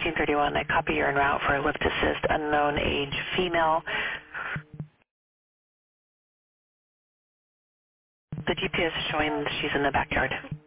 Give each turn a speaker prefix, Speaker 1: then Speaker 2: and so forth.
Speaker 1: 1831. I copy you're en route for a lift assist, unknown age female. The GPS is showing she's in the backyard.